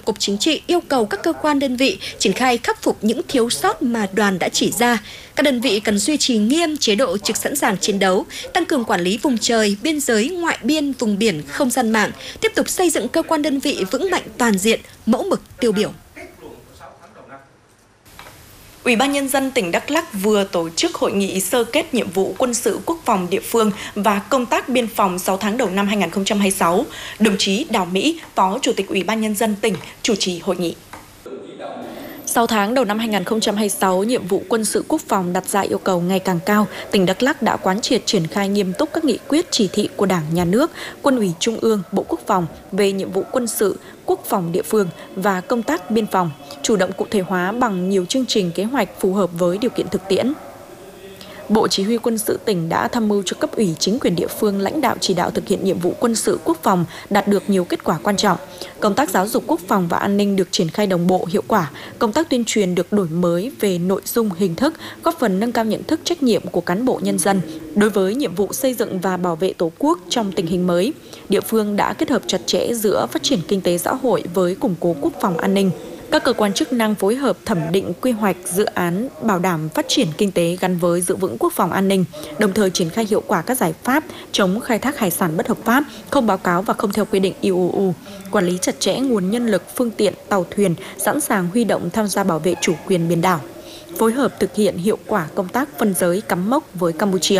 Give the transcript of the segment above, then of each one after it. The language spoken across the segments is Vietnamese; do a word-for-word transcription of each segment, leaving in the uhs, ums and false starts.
cục chính trị yêu cầu các cơ quan đơn vị triển khai khắc phục những thiếu sót mà đoàn đã chỉ ra. Các đơn vị cần duy trì nghiêm chế độ trực sẵn sàng chiến đấu, tăng cường quản lý vùng trời, biên giới, ngoại biên, vùng biển, không gian mạng, tiếp tục xây dựng cơ quan đơn vị vững mạnh toàn diện, mẫu mực tiêu biểu. Ủy ban Nhân dân tỉnh Đắk Lắk vừa tổ chức hội nghị sơ kết nhiệm vụ quân sự quốc phòng địa phương và công tác biên phòng sáu tháng đầu năm hai nghìn không trăm hai mươi sáu. Đồng chí Đào Mỹ, Phó Chủ tịch Ủy ban Nhân dân tỉnh, chủ trì hội nghị. Sau tháng đầu năm hai nghìn không trăm hai mươi sáu, nhiệm vụ quân sự quốc phòng đặt ra yêu cầu ngày càng cao, tỉnh Đắk Lắk đã quán triệt triển khai nghiêm túc các nghị quyết chỉ thị của Đảng, Nhà nước, Quân ủy Trung ương, Bộ Quốc phòng về nhiệm vụ quân sự, quốc phòng địa phương và công tác biên phòng, chủ động cụ thể hóa bằng nhiều chương trình kế hoạch phù hợp với điều kiện thực tiễn. Bộ Chỉ huy Quân sự tỉnh đã tham mưu cho cấp ủy chính quyền địa phương lãnh đạo chỉ đạo thực hiện nhiệm vụ quân sự quốc phòng đạt được nhiều kết quả quan trọng. Công tác giáo dục quốc phòng và an ninh được triển khai đồng bộ hiệu quả, công tác tuyên truyền được đổi mới về nội dung, hình thức, góp phần nâng cao nhận thức trách nhiệm của cán bộ nhân dân đối với nhiệm vụ xây dựng và bảo vệ Tổ quốc trong tình hình mới. Địa phương đã kết hợp chặt chẽ giữa phát triển kinh tế xã hội với củng cố quốc phòng an ninh. Các cơ quan chức năng phối hợp thẩm định quy hoạch dự án bảo đảm phát triển kinh tế gắn với giữ vững quốc phòng an ninh, đồng thời triển khai hiệu quả các giải pháp chống khai thác hải sản bất hợp pháp, không báo cáo và không theo quy định i u u, quản lý chặt chẽ nguồn nhân lực, phương tiện, tàu thuyền, sẵn sàng huy động tham gia bảo vệ chủ quyền biển đảo, phối hợp thực hiện hiệu quả công tác phân giới cắm mốc với Campuchia.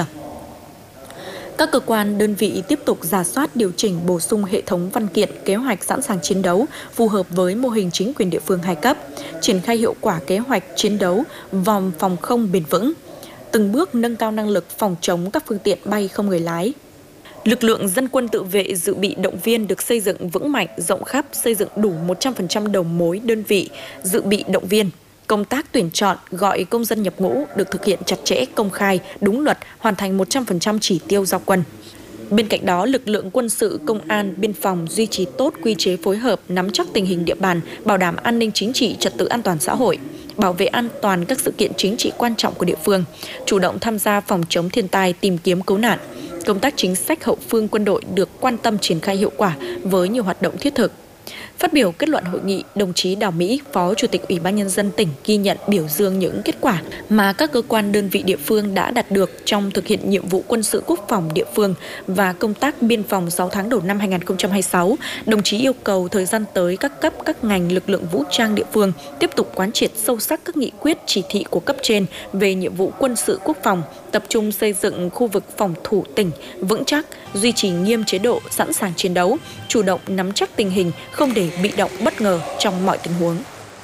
Các cơ quan, đơn vị tiếp tục rà soát, điều chỉnh, bổ sung hệ thống văn kiện, kế hoạch sẵn sàng chiến đấu phù hợp với mô hình chính quyền địa phương hai cấp, triển khai hiệu quả kế hoạch chiến đấu vòng phòng không bền vững, từng bước nâng cao năng lực phòng chống các phương tiện bay không người lái. Lực lượng dân quân tự vệ dự bị động viên được xây dựng vững mạnh, rộng khắp, xây dựng đủ một trăm phần trăm đầu mối đơn vị dự bị động viên. Công tác tuyển chọn, gọi công dân nhập ngũ được thực hiện chặt chẽ, công khai, đúng luật, hoàn thành một trăm phần trăm chỉ tiêu giao quân. Bên cạnh đó, lực lượng quân sự, công an, biên phòng duy trì tốt quy chế phối hợp, nắm chắc tình hình địa bàn, bảo đảm an ninh chính trị, trật tự an toàn xã hội, bảo vệ an toàn các sự kiện chính trị quan trọng của địa phương, chủ động tham gia phòng chống thiên tai, tìm kiếm cứu nạn. Công tác chính sách hậu phương quân đội được quan tâm triển khai hiệu quả với nhiều hoạt động thiết thực. Phát biểu kết luận hội nghị, đồng chí Đào Mỹ, Phó Chủ tịch Ủy ban Nhân dân tỉnh ghi nhận, biểu dương những kết quả mà các cơ quan đơn vị địa phương đã đạt được trong thực hiện nhiệm vụ quân sự quốc phòng địa phương và công tác biên phòng sáu tháng đầu năm hai nghìn không trăm hai mươi sáu. Đồng chí yêu cầu thời gian tới các cấp, các ngành, lực lượng vũ trang địa phương tiếp tục quán triệt sâu sắc các nghị quyết, chỉ thị của cấp trên về nhiệm vụ quân sự quốc phòng, tập trung xây dựng khu vực phòng thủ tỉnh vững chắc, duy trì nghiêm chế độ sẵn sàng chiến đấu, chủ động nắm chắc tình hình, không để bị động bất ngờ trong mọi tình huống.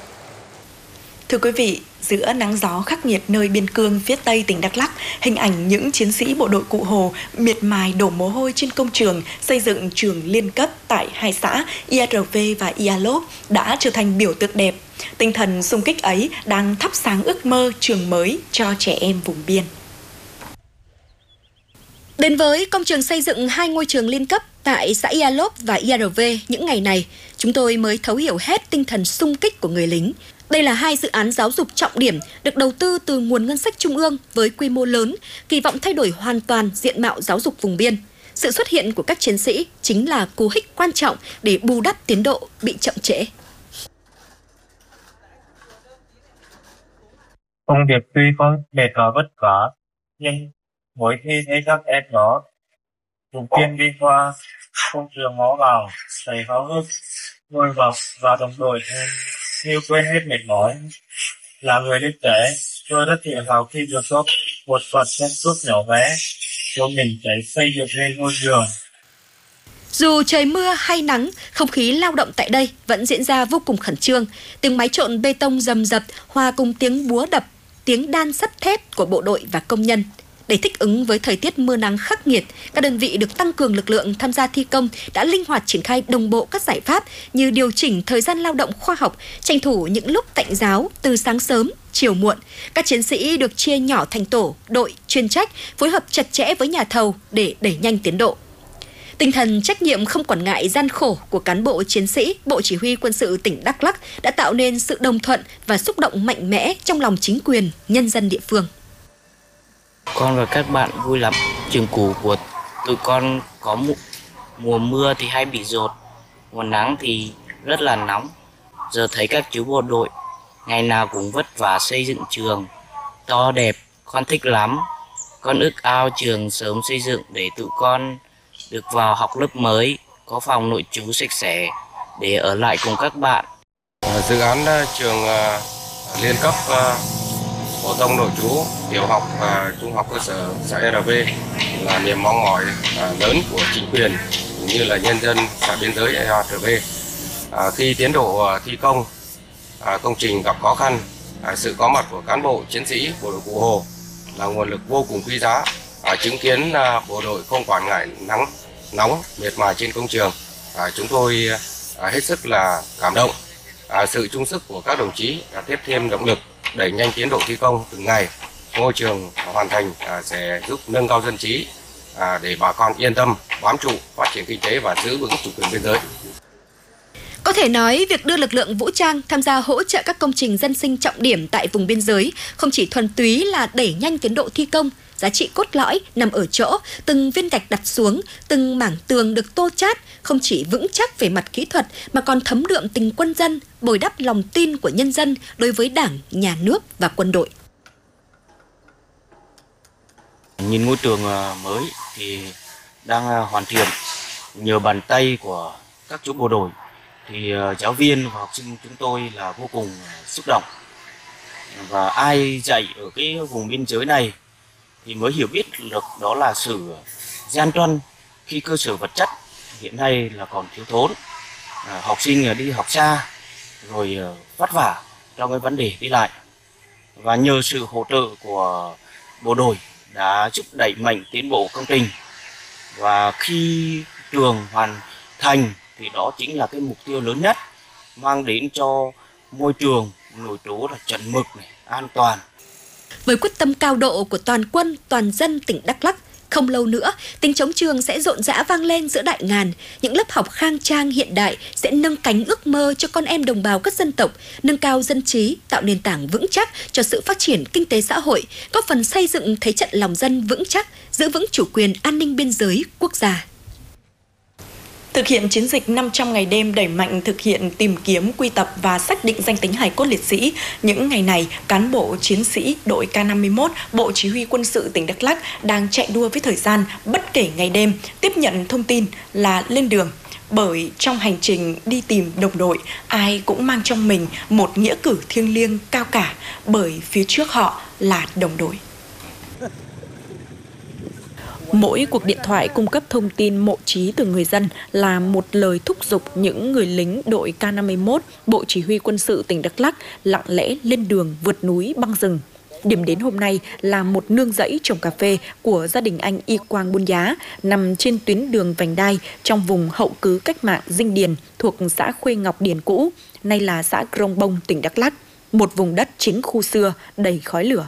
Thưa quý vị, giữa nắng gió khắc nghiệt nơi biên cương phía Tây tỉnh Đắk Lắk, hình ảnh những chiến sĩ bộ đội Cụ Hồ miệt mài đổ mồ hôi trên công trường xây dựng trường liên cấp tại hai xã i a rờ vê và i a lốp đã trở thành biểu tượng đẹp. Tinh thần xung kích ấy đang thắp sáng ước mơ trường mới cho trẻ em vùng biên. Đến với công trường xây dựng hai ngôi trường liên cấp tại xã i a lốp và i a rờ vê những ngày này, chúng tôi mới thấu hiểu hết tinh thần xung kích của người lính. Đây là hai dự án giáo dục trọng điểm được đầu tư từ nguồn ngân sách trung ương với quy mô lớn, kỳ vọng thay đổi hoàn toàn diện mạo giáo dục vùng biên. Sự xuất hiện của các chiến sĩ chính là cú hích quan trọng để bù đắp tiến độ bị chậm trễ. Công việc tuy có mệt mỏi vất vả, nhưng mỗi khi thấy các em nhỏ vùng biên đi qua công trường ngó vào đầy háo hức, vui vọng và đồng đội như quên hết mệt mỏi. Là người lính trẻ, tôi rất tự hào khi được góp một phần công sức nhỏ bé của mình để xây dựng nên ngôi trường. Dù trời mưa hay nắng, không khí lao động tại đây vẫn diễn ra vô cùng khẩn trương. Tiếng máy trộn bê tông rầm rập hòa cùng tiếng búa đập, tiếng đan sắt thép của bộ đội và công nhân. Để thích ứng với thời tiết mưa nắng khắc nghiệt, các đơn vị được tăng cường lực lượng tham gia thi công đã linh hoạt triển khai đồng bộ các giải pháp như điều chỉnh thời gian lao động khoa học, tranh thủ những lúc tạnh giáo từ sáng sớm, chiều muộn. Các chiến sĩ được chia nhỏ thành tổ, đội, chuyên trách, phối hợp chặt chẽ với nhà thầu để đẩy nhanh tiến độ. Tinh thần trách nhiệm không quản ngại gian khổ của cán bộ chiến sĩ Bộ Chỉ huy Quân sự tỉnh Đắk Lắk đã tạo nên sự đồng thuận và xúc động mạnh mẽ trong lòng chính quyền, nhân dân địa phương. Con và các bạn vui lắm. Trường cũ của tụi con có mùa, mùa mưa thì hay bị dột, mùa nắng thì rất là nóng. Giờ thấy các chú bộ đội ngày nào cũng vất vả xây dựng trường to đẹp, con thích lắm. Con ước ao trường sớm xây dựng để tụi con được vào học lớp mới, có phòng nội trú sạch sẽ để ở lại cùng các bạn. Dự án trường liên cấp phổ thông nội trú tiểu học và trung học cơ sở xã e rờ vê là niềm mong mỏi lớn của chính quyền cũng như là nhân dân xã biên giới e rờ vê. À, khi tiến độ thi công à, công trình gặp khó khăn, à, sự có mặt của cán bộ chiến sĩ bộ đội Cụ Hồ là nguồn lực vô cùng quý giá. À, chứng kiến à, bộ đội không quản ngại nắng nóng miệt mài trên công trường, à, chúng tôi à, hết sức là cảm động. À, sự chung sức của các đồng chí đã tiếp thêm động lực đẩy nhanh tiến độ thi công từng ngày. Ngôi trường hoàn thành à, sẽ giúp nâng cao dân trí à, để bà con yên tâm bám trụ phát triển kinh tế và giữ vững chủ quyền biên giới. Có thể nói, việc đưa lực lượng vũ trang tham gia hỗ trợ các công trình dân sinh trọng điểm tại vùng biên giới không chỉ thuần túy là đẩy nhanh tiến độ thi công, giá trị cốt lõi nằm ở chỗ từng viên gạch đặt xuống, từng mảng tường được tô chát không chỉ vững chắc về mặt kỹ thuật mà còn thấm đượm tình quân dân, bồi đắp lòng tin của nhân dân đối với Đảng, Nhà nước và quân đội. Nhìn ngôi trường mới thì đang hoàn thiện nhờ bàn tay của các chú bộ đội, thì giáo viên và học sinh chúng tôi là vô cùng xúc động. Và ai dạy ở cái vùng biên giới này thì mới hiểu biết được đó là sự gian truân khi cơ sở vật chất hiện nay là còn thiếu thốn. À, học sinh đi học xa rồi vất vả trong cái vấn đề đi lại. Và nhờ sự hỗ trợ của bộ đội đã giúp đẩy mạnh tiến bộ công trình. Và khi trường hoàn thành thì đó chính là cái mục tiêu lớn nhất, mang đến cho môi trường nội trú là chuẩn mực này, an toàn. Với quyết tâm cao độ của toàn quân, toàn dân tỉnh Đắk Lắk, không lâu nữa, tiếng trống trường sẽ rộn rã vang lên giữa đại ngàn. Những lớp học khang trang hiện đại sẽ nâng cánh ước mơ cho con em đồng bào các dân tộc, nâng cao dân trí, tạo nền tảng vững chắc cho sự phát triển kinh tế xã hội, góp phần xây dựng thế trận lòng dân vững chắc, giữ vững chủ quyền an ninh biên giới quốc gia. Thực hiện chiến dịch năm trăm ngày đêm đẩy mạnh thực hiện tìm kiếm, quy tập và xác định danh tính hài cốt liệt sĩ. Những ngày này, cán bộ chiến sĩ đội K năm mươi mốt, Bộ Chỉ huy Quân sự tỉnh Đắk Lắk đang chạy đua với thời gian, bất kể ngày đêm, tiếp nhận thông tin là lên đường. Bởi trong hành trình đi tìm đồng đội, ai cũng mang trong mình một nghĩa cử thiêng liêng cao cả, bởi phía trước họ là đồng đội. Mỗi cuộc điện thoại cung cấp thông tin mộ chí từ người dân là một lời thúc giục những người lính đội K năm mươi mốt, Bộ Chỉ huy Quân sự tỉnh Đắk Lắk lặng lẽ lên đường vượt núi băng rừng. Điểm đến hôm nay là một nương rẫy trồng cà phê của gia đình anh Y Quang Buôn Giá, nằm trên tuyến đường vành đai trong vùng hậu cứ cách mạng Dinh Điền thuộc xã Khuê Ngọc Điền cũ, nay là xã Krông Bông, tỉnh Đắk Lắk, một vùng đất chiến khu xưa đầy khói lửa.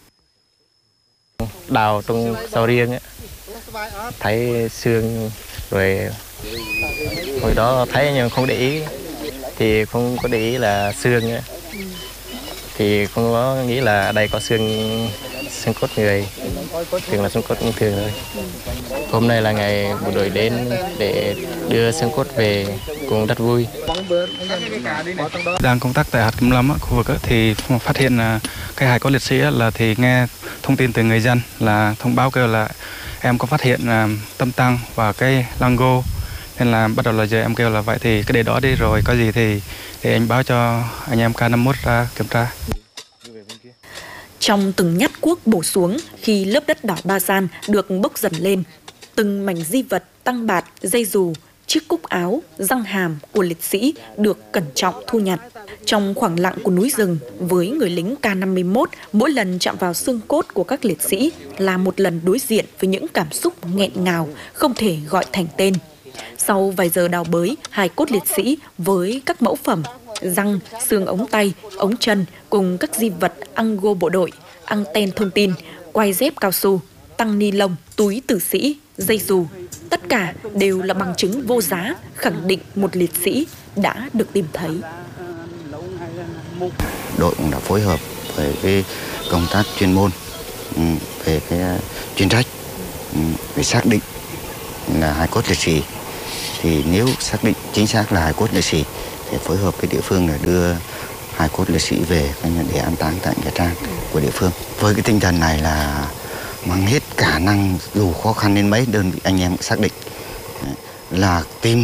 Đào trong sầu riêng ấy, thấy xương rồi hồi đó thấy nhưng không để ý, thì không có để ý là xương ấy. Thì không có nghĩ là đây có xương xương cốt người, thường là xương cốt thường thôi. Hôm nay là ngày bộ đội đến để đưa xương cốt về, cũng rất vui. Đang công tác tại hạt Kiểm Lâm khu vực thì phát hiện cái hài cốt liệt sĩ là thì nghe thông tin từ người dân là thông báo kêu là em có phát hiện tâm tăng và cái lango, nên là bắt đầu là giờ em kêu là vậy thì cái để đó đi, rồi có gì thì thì anh báo cho anh em K năm mươi mốt ra kiểm tra. Trong từng nhát cuốc bổ xuống, khi lớp đất đỏ ba gian được bốc dần lên, từng mảnh di vật, tăng bạt, dây dù, chiếc cúc áo, răng hàm của liệt sĩ được cẩn trọng thu nhặt. Trong khoảng lặng của núi rừng, với người lính K năm mươi mốt, mỗi lần chạm vào xương cốt của các liệt sĩ là một lần đối diện với những cảm xúc nghẹn ngào, không thể gọi thành tên. Sau vài giờ đào bới hài cốt liệt sĩ với các mẫu phẩm, răng, xương ống tay, ống chân cùng các di vật ango bộ đội, anten thông tin, quai dép cao su, tăng ni lông, túi tử sĩ, dây dù, tất cả đều là bằng chứng vô giá khẳng định một liệt sĩ đã được tìm thấy. Đội cũng đã phối hợp với cái công tác chuyên môn về cái chuyên trách để xác định là hài cốt liệt sĩ. Thì nếu xác định chính xác là hài cốt liệt sĩ thì để phối hợp với địa phương để đưa hài cốt liệt sĩ về để an táng tại nghĩa trang của địa phương. Với cái tinh thần này là mang hết khả năng, dù khó khăn đến mấy, đơn vị anh em xác định là tìm